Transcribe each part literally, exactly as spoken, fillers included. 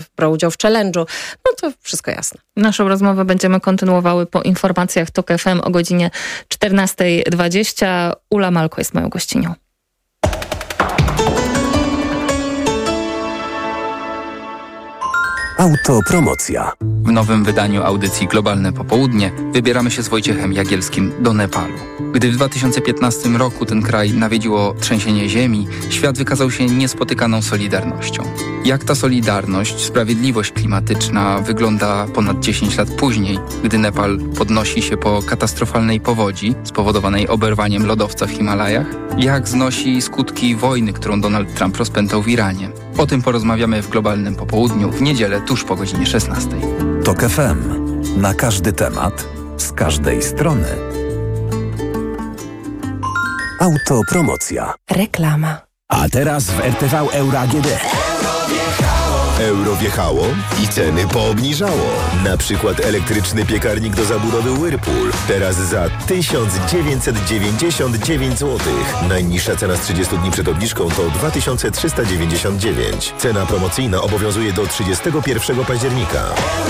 brał udział w challenge'u. No to wszystko jasne. Naszą rozmowę będziemy kontynuowały po informacjach TOK F M o godzinie czternasta dwadzieścia. Ula Malko jest moją gościnią. Autopromocja. W nowym wydaniu audycji Globalne Popołudnie wybieramy się z Wojciechem Jagielskim do Nepalu. Gdy w dwa tysiące piętnastym roku ten kraj nawiedziło trzęsienie ziemi, świat wykazał się niespotykaną solidarnością. Jak ta solidarność, sprawiedliwość klimatyczna wygląda ponad dziesięć lat później, gdy Nepal podnosi się po katastrofalnej powodzi spowodowanej oberwaniem lodowca w Himalajach? Jak znosi skutki wojny, którą Donald Trump rozpętał w Iranie? O tym porozmawiamy w Globalnym Popołudniu w niedzielę tuż po godzinie szesnastej. TOK F M. Na każdy temat, z każdej strony. Autopromocja. Reklama. A teraz w R T V Euro A G D. Euro wjechało i ceny poobniżało. Na przykład elektryczny piekarnik do zabudowy Whirlpool. Teraz za tysiąc dziewięćset dziewięćdziesiąt dziewięć złotych. Najniższa cena z trzydziestu dni przed obniżką to dwa tysiące trzysta dziewięćdziesiąt dziewięć. Cena promocyjna obowiązuje do trzydziestego pierwszego października.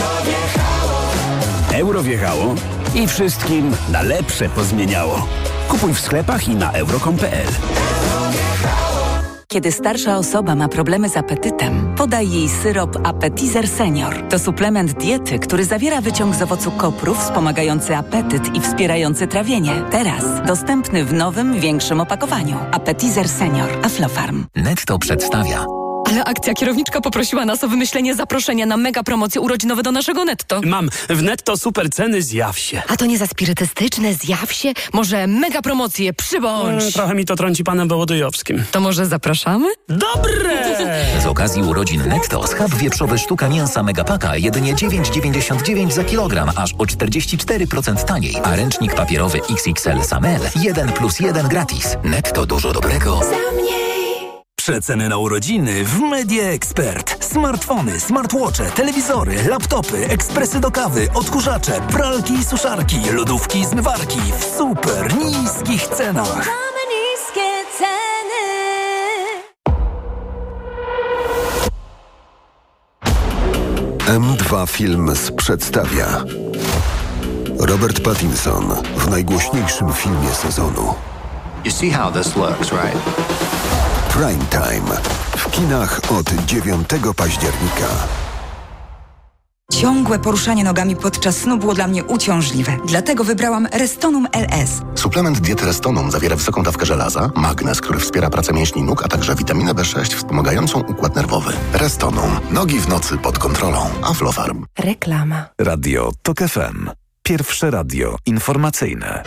Euro wjechało i wszystkim na lepsze pozmieniało. Kupuj w sklepach i na euro kropka com kropka p l. Kiedy starsza osoba ma problemy z apetytem, podaj jej syrop Appetizer Senior. To suplement diety, który zawiera wyciąg z owocu kopru wspomagający apetyt i wspierający trawienie. Teraz dostępny w nowym, większym opakowaniu. Appetizer Senior. Aflofarm. Netto przedstawia. Ale akcja kierowniczka poprosiła nas o wymyślenie zaproszenia na mega promocje urodzinowe do naszego Netto. Mam w Netto super ceny, zjaw się. A to nie za spirytystyczne, zjaw się? Może mega promocje, przybądź. E, trochę mi to trąci panem Wołodyjowskim. To może zapraszamy? Dobre! Z okazji urodzin Netto schab wieprzowy sztuka mięsa Megapaka jedynie dziewięć dziewięćdziesiąt dziewięć za kilogram, aż o czterdzieści cztery procent taniej. A ręcznik papierowy X X L Samel jeden plus jeden gratis. Netto dużo dobrego. Za mniej. Przeceny na urodziny w Media Expert. Smartfony, smartwatche, telewizory, laptopy, ekspresy do kawy, odkurzacze, pralki i suszarki, lodówki i zmywarki w super niskich cenach. Mamy niskie ceny. M dwa Films przedstawia Robert Pattinson w najgłośniejszym filmie sezonu. You see how this works, right? Prime Time w kinach od dziewiątego października. Ciągłe poruszanie nogami podczas snu było dla mnie uciążliwe. Dlatego wybrałam Restonum L S. Suplement diety Restonum zawiera wysoką dawkę żelaza, magnez, który wspiera pracę mięśni nóg, a także witaminę B sześć wspomagającą układ nerwowy. Restonum. Nogi w nocy pod kontrolą. Aflofarm. Reklama. Radio TOK F M. Pierwsze radio informacyjne.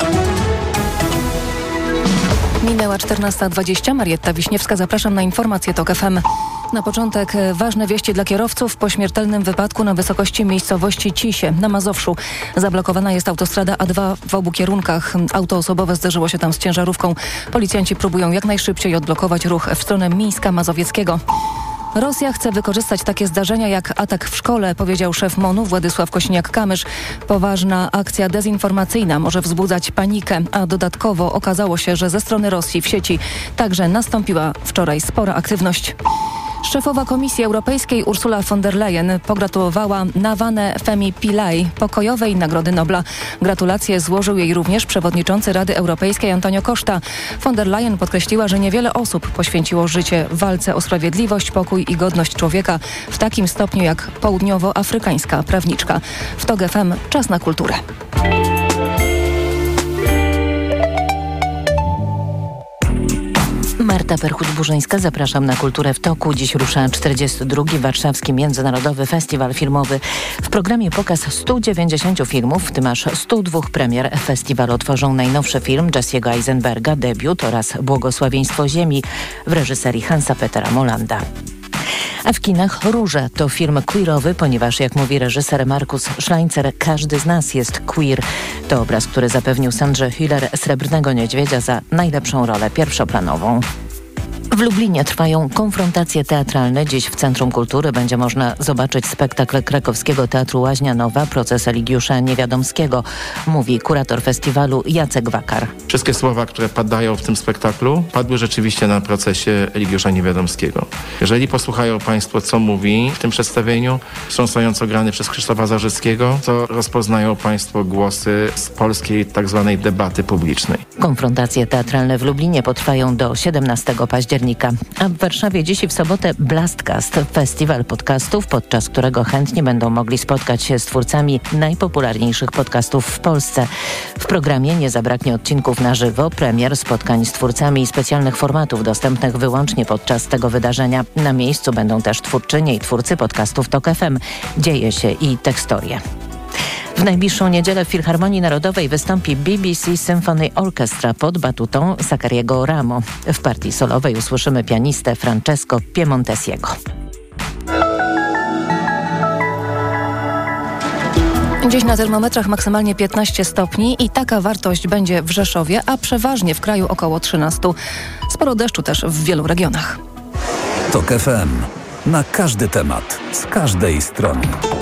Minęła czternasta dwadzieścia. Marietta Wiśniewska, zapraszam na informacje TOK F M. Na początek ważne wieści dla kierowców. Po śmiertelnym wypadku na wysokości miejscowości Cisie na Mazowszu zablokowana jest autostrada A dwa w obu kierunkach. Auto osobowe zderzyło się tam z ciężarówką. Policjanci próbują jak najszybciej odblokować ruch w stronę Mińska Mazowieckiego. Rosja chce wykorzystać takie zdarzenia jak atak w szkole, powiedział szef MONU Władysław Kośniak-Kamysz. Poważna akcja dezinformacyjna może wzbudzać panikę, a dodatkowo okazało się, że ze strony Rosji w sieci także nastąpiła wczoraj spora aktywność. Szefowa Komisji Europejskiej Ursula von der Leyen pogratulowała Nawane Femi Pillay pokojowej Nagrody Nobla. Gratulacje złożył jej również przewodniczący Rady Europejskiej Antonio Costa. Von der Leyen podkreśliła, że niewiele osób poświęciło życie walce o sprawiedliwość, pokój i godność człowieka w takim stopniu jak południowoafrykańska prawniczka. W TOK F M czas na kulturę. Marta Perchuć-Burzyńska, zapraszam na Kulturę w Toku. Dziś rusza czterdziesty drugi Warszawski Międzynarodowy Festiwal Filmowy. W programie pokaz stu dziewięćdziesięciu filmów, w tym aż stu dwóch premier. Festiwal otworzą najnowszy film Jesse'ego Eisenberga, debiut, oraz Błogosławieństwo Ziemi w reżyserii Hansa Petera Molanda. A w kinach Róże to film queerowy, ponieważ, jak mówi reżyser Markus Schleinzer, każdy z nas jest queer. To obraz, który zapewnił Sandrze Hüller Srebrnego Niedźwiedzia za najlepszą rolę pierwszoplanową. W Lublinie trwają konfrontacje teatralne. Dziś w Centrum Kultury będzie można zobaczyć spektakl krakowskiego Teatru Łaźnia Nowa, Proces Eligiusza Niewiadomskiego, mówi kurator festiwalu Jacek Wakar. Wszystkie słowa, które padają w tym spektaklu, padły rzeczywiście na procesie Eligiusza Niewiadomskiego. Jeżeli posłuchają Państwo, co mówi w tym przedstawieniu, wstrząsająco grany przez Krzysztofa Zarzyckiego, to rozpoznają Państwo głosy z polskiej tak zwanej debaty publicznej. Konfrontacje teatralne w Lublinie potrwają do siedemnastego października, a w Warszawie dziś i w sobotę Blastcast, festiwal podcastów, podczas którego chętnie będą mogli spotkać się z twórcami najpopularniejszych podcastów w Polsce. W programie nie zabraknie odcinków na żywo, premier, spotkań z twórcami i specjalnych formatów dostępnych wyłącznie podczas tego wydarzenia. Na miejscu będą też twórczynie i twórcy podcastów Tok F M. Dzieje się i tekstorie. W najbliższą niedzielę w Filharmonii Narodowej wystąpi B B C Symphony Orchestra pod batutą Zaccariego Ramo. W partii solowej usłyszymy pianistę Francesco Piemontesiego. Dziś na termometrach maksymalnie piętnaście stopni i taka wartość będzie w Rzeszowie, a przeważnie w kraju około trzynaście. Sporo deszczu też w wielu regionach. Tok F M. Na każdy temat, z każdej strony.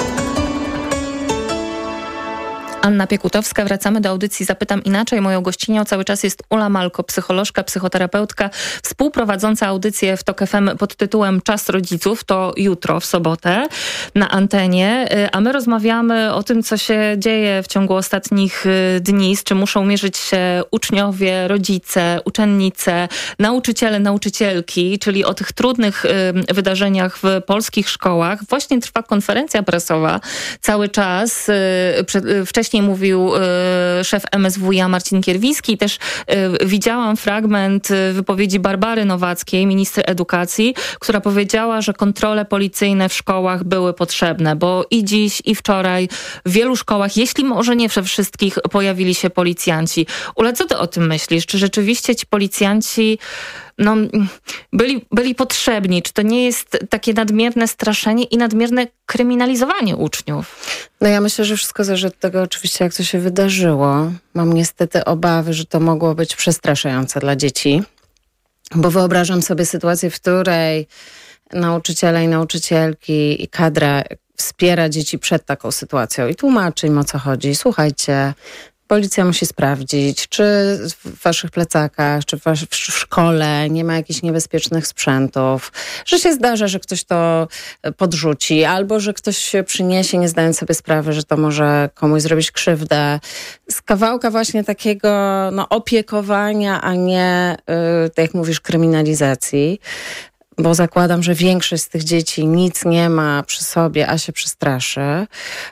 Anna Piekutowska. Wracamy do audycji Zapytam Inaczej. Moją gościnią cały czas jest Ula Malko, psycholożka, psychoterapeutka, współprowadząca audycję w Tok F M pod tytułem Czas Rodziców. To jutro, w sobotę, na antenie. A my rozmawiamy o tym, co się dzieje w ciągu ostatnich dni, z czym muszą mierzyć się uczniowie, rodzice, uczennice, nauczyciele, nauczycielki, czyli o tych trudnych wydarzeniach w polskich szkołach. Właśnie trwa konferencja prasowa cały czas. Wcześniej mówił y, szef M S W iA Marcin Kierwiński. Też y, widziałam fragment y, wypowiedzi Barbary Nowackiej, minister edukacji, która powiedziała, że kontrole policyjne w szkołach były potrzebne, bo i dziś, i wczoraj w wielu szkołach, jeśli może nie we wszystkich, pojawili się policjanci. Ula, co ty o tym myślisz? Czy rzeczywiście ci policjanci no, byli, byli potrzebni? Czy to nie jest takie nadmierne straszenie i nadmierne kryminalizowanie uczniów? No ja myślę, że wszystko zależy od tego oczywiście, jak to się wydarzyło. Mam niestety obawy, że to mogło być przestraszające dla dzieci, bo wyobrażam sobie sytuację, w której nauczyciele i nauczycielki i kadra wspiera dzieci przed taką sytuacją i tłumaczy im, o co chodzi. Słuchajcie, policja musi sprawdzić, czy w waszych plecakach, czy w, was- w szkole nie ma jakichś niebezpiecznych sprzętów, że się zdarza, że ktoś to podrzuci, albo że ktoś się przyniesie, nie zdając sobie sprawy, że to może komuś zrobić krzywdę. Z kawałka właśnie takiego no, opiekowania, a nie, yy, tak jak mówisz, kryminalizacji. Bo zakładam, że większość z tych dzieci nic nie ma przy sobie, a się przestraszy.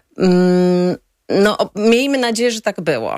Mm, No, miejmy nadzieję, że tak było.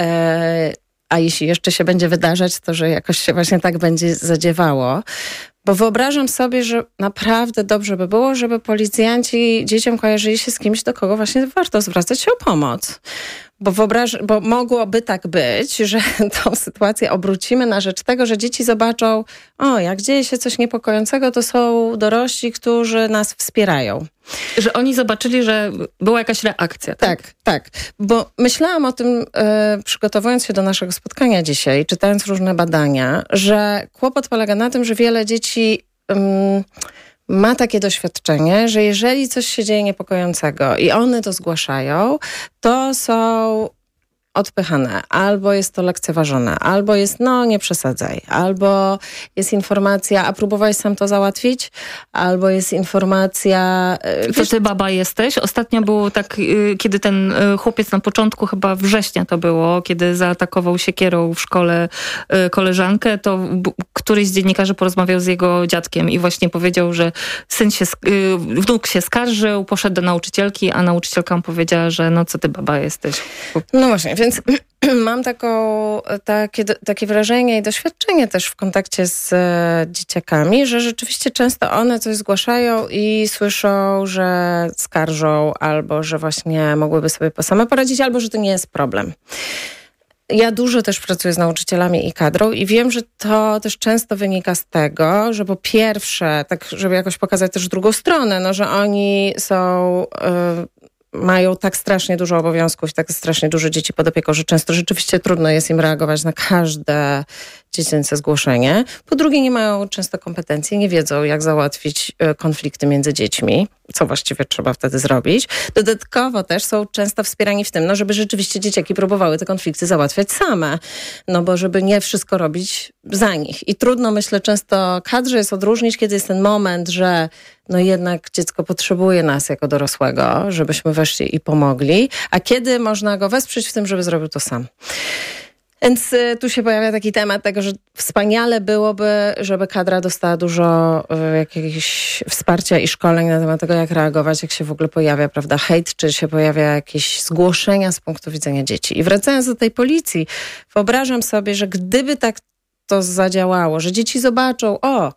E, a jeśli jeszcze się będzie wydarzać, to że jakoś się właśnie tak będzie zadziewało. Bo wyobrażam sobie, że naprawdę dobrze by było, żeby policjanci dzieciom kojarzyli się z kimś, do kogo właśnie warto zwracać się o pomoc. Bo, wyobraż, bo mogłoby tak być, że tą sytuację obrócimy na rzecz tego, że dzieci zobaczą, o, jak dzieje się coś niepokojącego, to są dorośli, którzy nas wspierają. Że oni zobaczyli, że była jakaś reakcja. Tak, tak. tak. Bo myślałam o tym, e, przygotowując się do naszego spotkania dzisiaj, czytając różne badania, że kłopot polega na tym, że wiele dzieci um, ma takie doświadczenie, że jeżeli coś się dzieje niepokojącego i one to zgłaszają, to są odpychane, albo jest to lekceważone, albo jest, no nie przesadzaj, albo jest informacja, a próbowałeś sam to załatwić, albo jest informacja... To ty baba jesteś? Ostatnio było tak, kiedy ten chłopiec na początku chyba września to było, kiedy zaatakował siekierą w szkole koleżankę, to któryś z dziennikarzy porozmawiał z jego dziadkiem i właśnie powiedział, że syn się, wnuk się skarżył, poszedł do nauczycielki, a nauczycielka mu powiedziała, że no co ty baba jesteś? No właśnie, więc mam taką, takie, takie wrażenie i doświadczenie też w kontakcie z e, dzieciakami, że rzeczywiście często one coś zgłaszają i słyszą, że skarżą albo że właśnie mogłyby sobie same poradzić, albo że to nie jest problem. Ja dużo też pracuję z nauczycielami i kadrą i wiem, że to też często wynika z tego, że po pierwsze, tak żeby jakoś pokazać też drugą stronę, no że oni są... Y, mają tak strasznie dużo obowiązków i tak strasznie dużo dzieci pod opieką, że często rzeczywiście trudno jest im reagować na każde dziecięce zgłoszenie. Po drugie, nie mają często kompetencji, nie wiedzą, jak załatwić konflikty między dziećmi, co właściwie trzeba wtedy zrobić. Dodatkowo też są często wspierani w tym, no żeby rzeczywiście dzieciaki próbowały te konflikty załatwiać same, no bo żeby nie wszystko robić za nich. I trudno, myślę, często kadrze jest odróżnić, kiedy jest ten moment, że no jednak dziecko potrzebuje nas jako dorosłego, żebyśmy weszli i pomogli, a kiedy można go wesprzeć w tym, żeby zrobił to sam. Więc y, tu się pojawia taki temat tego, że wspaniale byłoby, żeby kadra dostała dużo y, jakiegoś wsparcia i szkoleń na temat tego, jak reagować, jak się w ogóle pojawia, prawda, hejt, czy się pojawia jakieś zgłoszenia z punktu widzenia dzieci. I wracając do tej policji, wyobrażam sobie, że gdyby tak to zadziałało, że dzieci zobaczą, o,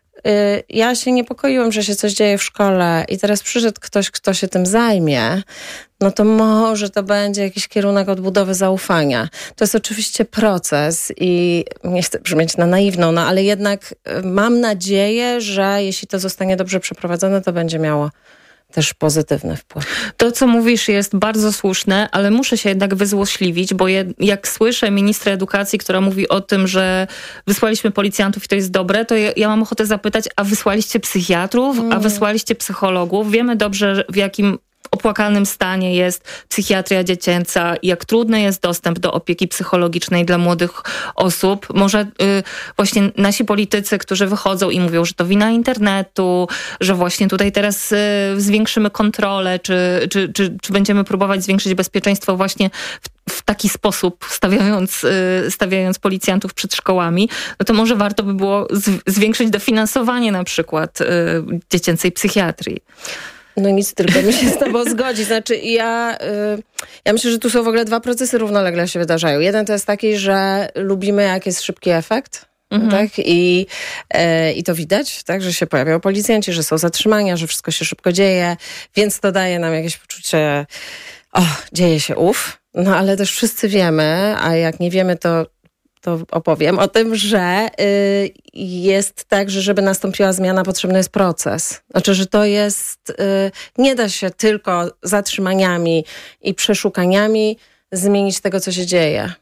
y, ja się niepokoiłem, że się coś dzieje w szkole i teraz przyszedł ktoś, kto się tym zajmie, no to może to będzie jakiś kierunek odbudowy zaufania. To jest oczywiście proces i nie chcę brzmieć na naiwną, no ale jednak mam nadzieję, że jeśli to zostanie dobrze przeprowadzone, to będzie miało też pozytywny wpływ. To, co mówisz, jest bardzo słuszne, ale muszę się jednak wyzłośliwić, bo je, jak słyszę ministra edukacji, która mówi o tym, że wysłaliśmy policjantów i to jest dobre, to ja, ja mam ochotę zapytać, a wysłaliście psychiatrów, mm. a wysłaliście psychologów? Wiemy dobrze, w jakim opłakanym stanie jest psychiatria dziecięca, jak trudny jest dostęp do opieki psychologicznej dla młodych osób. Może y, właśnie nasi politycy, którzy wychodzą i mówią, że to wina internetu, że właśnie tutaj teraz y, zwiększymy kontrolę, czy, czy, czy, czy będziemy próbować zwiększyć bezpieczeństwo właśnie w, w taki sposób, stawiając, y, stawiając policjantów przed szkołami, no to może warto by było z, zwiększyć dofinansowanie na przykład y, dziecięcej psychiatrii. No nic, tylko mi się z tobą zgodzi. Znaczy ja, y, ja myślę, że tu są w ogóle dwa procesy równolegle się wydarzają. Jeden to jest taki, że lubimy, jak jest szybki efekt. Mhm. Tak? I, y, I to widać, tak? Że się pojawiają policjanci, że są zatrzymania, że wszystko się szybko dzieje, więc to daje nam jakieś poczucie, o, dzieje się ów. No ale też wszyscy wiemy, a jak nie wiemy, to to opowiem o tym, że y, jest tak, że żeby nastąpiła zmiana, potrzebny jest proces. Znaczy, że to jest, y, nie da się tylko zatrzymaniami i przeszukaniami zmienić tego, co się dzieje.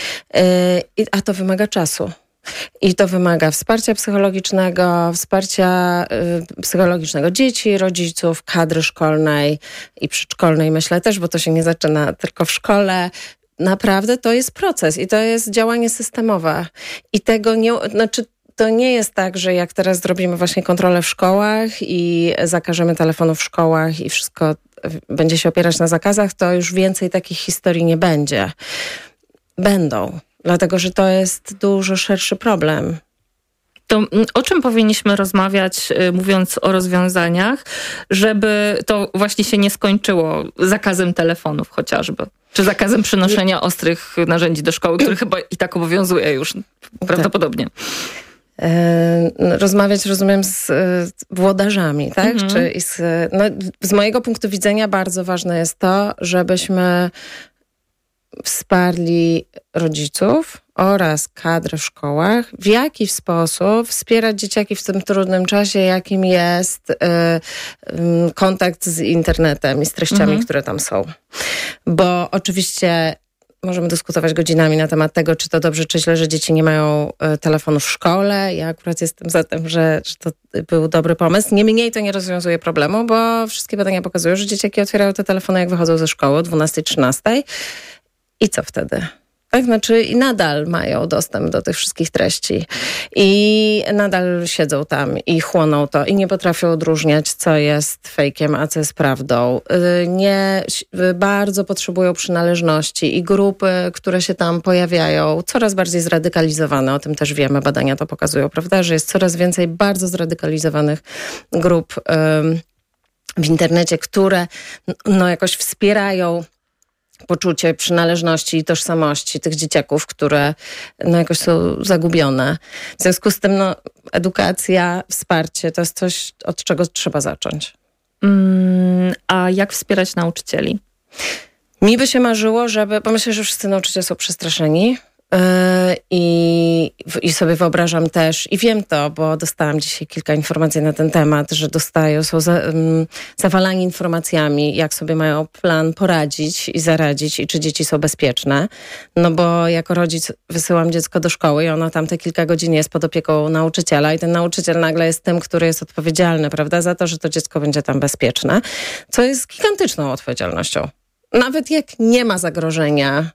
Y, a to wymaga czasu. I to wymaga wsparcia psychologicznego, wsparcia y, psychologicznego dzieci, rodziców, kadry szkolnej i przedszkolnej, myślę też, bo to się nie zaczyna tylko w szkole. Naprawdę to jest proces i to jest działanie systemowe. I tego nie, znaczy to nie jest tak, że jak teraz zrobimy właśnie kontrolę w szkołach i zakażemy telefonów w szkołach i wszystko będzie się opierać na zakazach, to już więcej takich historii nie będzie. Będą, dlatego że to jest dużo szerszy problem. To o czym powinniśmy rozmawiać, mówiąc o rozwiązaniach, żeby to właśnie się nie skończyło zakazem telefonów chociażby? Czy zakazem przynoszenia ostrych narzędzi do szkoły, który chyba i tak obowiązuje już prawdopodobnie. Rozmawiać, rozumiem, z włodarzami, tak? Mhm. Czy i z, no, z mojego punktu widzenia bardzo ważne jest to, żebyśmy wsparli rodziców oraz kadry w szkołach, w jaki sposób wspierać dzieciaki w tym trudnym czasie, jakim jest y, y, kontakt z internetem i z treściami, mhm. które tam są. Bo oczywiście możemy dyskutować godzinami na temat tego, czy to dobrze, czy źle, że dzieci nie mają y, telefonu w szkole. Ja akurat jestem za tym, że, że to był dobry pomysł. Niemniej to nie rozwiązuje problemu, bo wszystkie badania pokazują, że dzieciaki otwierają te telefony, jak wychodzą ze szkoły o dwunastej, trzynastej. I co wtedy? Tak, znaczy i nadal mają dostęp do tych wszystkich treści i nadal siedzą tam i chłoną to i nie potrafią odróżniać, co jest fejkiem, a co jest prawdą. Nie, bardzo potrzebują przynależności i grupy, które się tam pojawiają, coraz bardziej zradykalizowane, o tym też wiemy, badania to pokazują, prawda, że jest coraz więcej bardzo zradykalizowanych grup um, w internecie, które no, jakoś wspierają poczucie przynależności i tożsamości tych dzieciaków, które no, jakoś są zagubione. W związku z tym no, edukacja, wsparcie to jest coś, od czego trzeba zacząć. Mm, a jak wspierać nauczycieli? Mi by się marzyło, żeby, bo myślę, że wszyscy nauczyciele są przestraszeni I, I sobie wyobrażam też, i wiem to, bo dostałam dzisiaj kilka informacji na ten temat, że dostają, są za, um, zawalani informacjami, jak sobie mają plan poradzić i zaradzić i czy dzieci są bezpieczne. No bo jako rodzic wysyłam dziecko do szkoły i ono tam te kilka godzin jest pod opieką nauczyciela i ten nauczyciel nagle jest tym, który jest odpowiedzialny, prawda, za to, że to dziecko będzie tam bezpieczne, co jest gigantyczną odpowiedzialnością. Nawet jak nie ma zagrożenia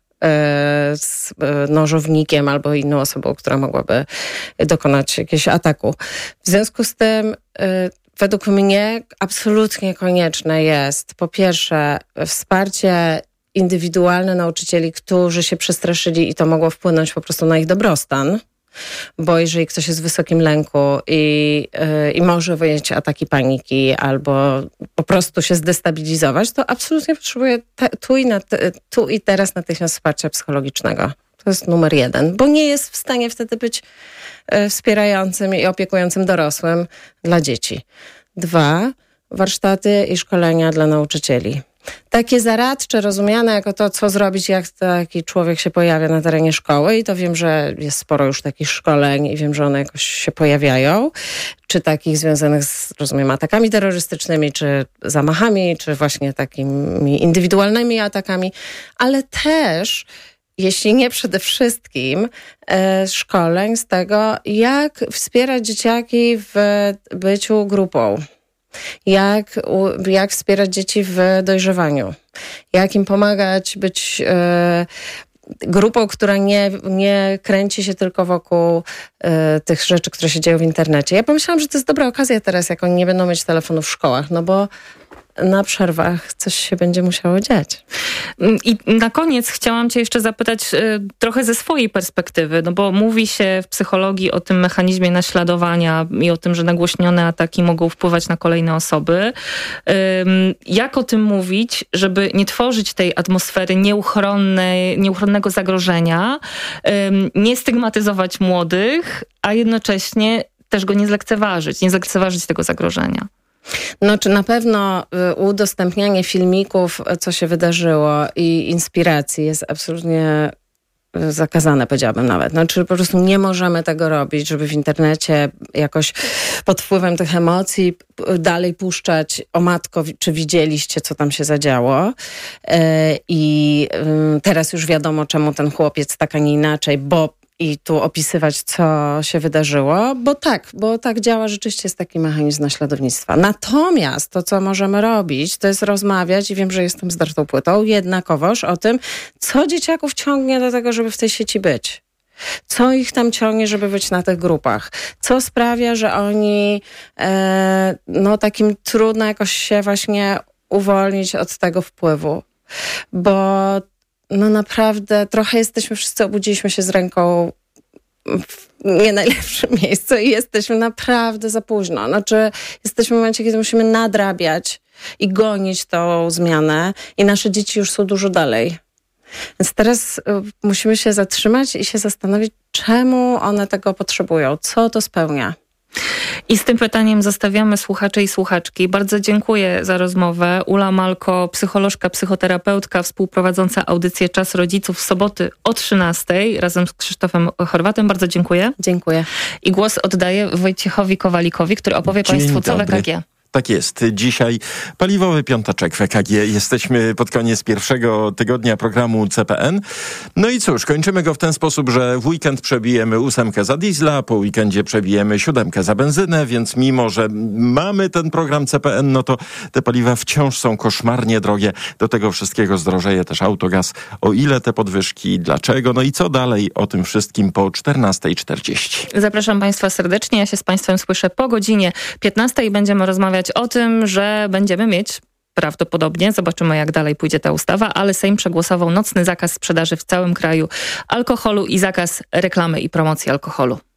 z nożownikiem albo inną osobą, która mogłaby dokonać jakiegoś ataku. W związku z tym według mnie absolutnie konieczne jest po pierwsze wsparcie indywidualne nauczycieli, którzy się przestraszyli i to mogło wpłynąć po prostu na ich dobrostan. Bo jeżeli ktoś jest w wysokim lęku i, yy, i może wyjąć ataki paniki albo po prostu się zdestabilizować, to absolutnie potrzebuje te, tu, i na te, tu i teraz natychmiast wsparcia psychologicznego. To jest numer jeden, bo nie jest w stanie wtedy być yy, wspierającym i opiekującym dorosłym dla dzieci. Dwa, warsztaty i szkolenia dla nauczycieli. Takie zaradcze, rozumiane jako to, co zrobić, jak taki człowiek się pojawia na terenie szkoły i to wiem, że jest sporo już takich szkoleń i wiem, że one jakoś się pojawiają, czy takich związanych z, rozumiem, atakami terrorystycznymi, czy zamachami, czy właśnie takimi indywidualnymi atakami, ale też, jeśli nie przede wszystkim, e, szkoleń z tego, jak wspierać dzieciaki w byciu grupą. Jak, jak wspierać dzieci w dojrzewaniu, jak im pomagać być e, grupą, która nie, nie kręci się tylko wokół e, tych rzeczy, które się dzieją w internecie. Ja pomyślałam, że to jest dobra okazja teraz, jak oni nie będą mieć telefonów w szkołach, no bo na przerwach coś się będzie musiało dziać. I na koniec chciałam cię jeszcze zapytać y, trochę ze swojej perspektywy, no bo mówi się w psychologii o tym mechanizmie naśladowania i o tym, że nagłośnione ataki mogą wpływać na kolejne osoby. Y, jak o tym mówić, żeby nie tworzyć tej atmosfery nieuchronnej, nieuchronnego zagrożenia, y, nie stygmatyzować młodych, a jednocześnie też go nie zlekceważyć, nie zlekceważyć tego zagrożenia? No, czy na pewno udostępnianie filmików, co się wydarzyło i inspiracji jest absolutnie zakazane, powiedziałabym nawet. Znaczy po prostu nie możemy tego robić, żeby w internecie jakoś pod wpływem tych emocji dalej puszczać: o matko, czy widzieliście, co tam się zadziało? I teraz już wiadomo, czemu ten chłopiec tak, a nie inaczej, bo i tu opisywać, co się wydarzyło, bo tak, bo tak działa, rzeczywiście jest taki mechanizm naśladownictwa. Natomiast to, co możemy robić, to jest rozmawiać, i wiem, że jestem zdartą płytą, jednakowoż o tym, co dzieciaków ciągnie do tego, żeby w tej sieci być. Co ich tam ciągnie, żeby być na tych grupach? Co sprawia, że oni e, no takim trudno jakoś się właśnie uwolnić od tego wpływu? Bo no naprawdę trochę jesteśmy, wszyscy obudziliśmy się z ręką w nie najlepszym miejscu i jesteśmy naprawdę za późno. Znaczy jesteśmy w momencie, kiedy musimy nadrabiać i gonić tą zmianę i nasze dzieci już są dużo dalej. Więc teraz y, musimy się zatrzymać i się zastanowić, czemu one tego potrzebują, co to spełnia. I z tym pytaniem zostawiamy słuchacze i słuchaczki. Bardzo dziękuję za rozmowę. Ula Malko, psycholożka, psychoterapeutka, współprowadząca audycję Czas Rodziców w soboty o trzynastej razem z Krzysztofem Chorwatem. Bardzo dziękuję. Dziękuję. I głos oddaję Wojciechowi Kowalikowi, który opowie Dzień Państwu, co dobry. w E K G. Tak jest. Dzisiaj paliwowy piąteczek w E K G. Jesteśmy pod koniec pierwszego tygodnia programu C P N. No i cóż, kończymy go w ten sposób, że w weekend przebijemy ósemkę za diesla, po weekendzie przebijemy siódemkę za benzynę, więc mimo, że mamy ten program C P N, no to te paliwa wciąż są koszmarnie drogie. Do tego wszystkiego zdrożeje też autogaz. O ile te podwyżki, dlaczego, no i co dalej? O tym wszystkim po czternastej czterdzieści. Zapraszam Państwa serdecznie. Ja się z Państwem słyszę po godzinie piętnastej. Będziemy rozmawiać o tym, że będziemy mieć prawdopodobnie, zobaczymy jak dalej pójdzie ta ustawa, ale Sejm przegłosował nocny zakaz sprzedaży w całym kraju alkoholu i zakaz reklamy i promocji alkoholu.